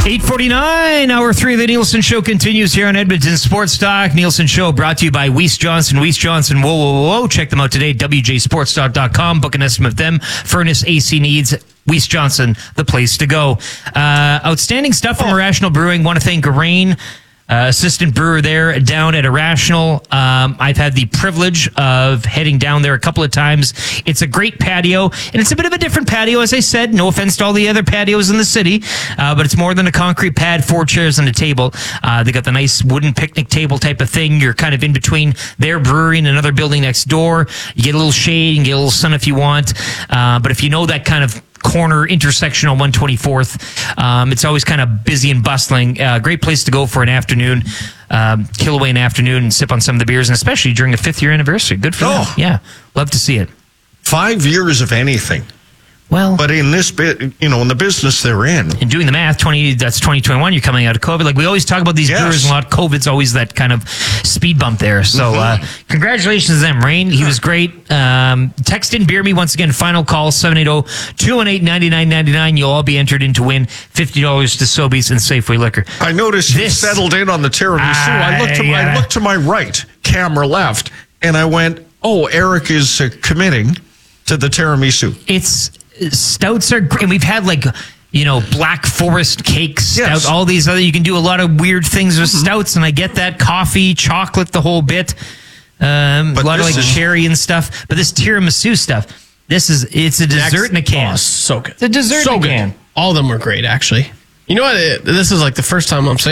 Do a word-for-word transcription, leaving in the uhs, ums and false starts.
eight forty-nine, hour three of the Nielsen Show continues here on Edmonton Sports Talk. Nielsen Show brought to you by Weiss Johnson. Weiss Johnson, whoa, whoa, whoa. Check them out today, w j sports talk dot com. Book an estimate of them. Furnace A C needs. Weiss Johnson, the place to go. Uh, outstanding stuff from Irrational Brewing. Want to thank Rain, uh, assistant brewer there down at Irrational. Um, I've had the privilege of heading down there a couple of times. It's a great patio, and it's a bit of a different patio, as I said. No offense to all the other patios in the city, uh, but it's more than a concrete pad, four chairs and a table. Uh, they got the nice wooden picnic table type of thing. You're kind of in between their brewery and another building next door. You get a little shade and get a little sun if you want. Uh, but if you know that kind of corner intersection on one twenty-fourth. Um, it's always kind of busy and bustling. Uh, great place to go for an afternoon, um, kill away an afternoon and sip on some of the beers, and especially during a fifth year anniversary. Good for oh. them. Yeah, love to see it. Five years of anything. Well, but in this bit, you know, in the business they're in, and doing the math, twenty that's twenty twenty-one. You're coming out of COVID. Like we always talk about these yes. brewers a lot. COVID's always that kind of speed bump there. So, mm-hmm. uh, congratulations to them, Rain. He was great. Um, text in Beer Me once again. Final call seven eight zero, two one eight, nine nine nine nine. You'll all be entered in to win fifty dollars to Sobeys and Safeway Liquor. I noticed this, you settled in on the tiramisu. I, I looked to yeah. I looked to my right, camera left, and I went, "Oh, Eric is uh, committing to the tiramisu." It's stouts are great. And we've had like, you know, Black Forest cake stout, yes. all these other, you can do a lot of weird things with mm-hmm. stouts, and I get that. Coffee, chocolate, the whole bit. Um, a lot of like is... cherry and stuff. But this tiramisu stuff, this is, it's a dessert Next, in a can. Oh, so good. It's a dessert so in a good. can. All of them were great, actually. You know what? This is like the first time I'm saying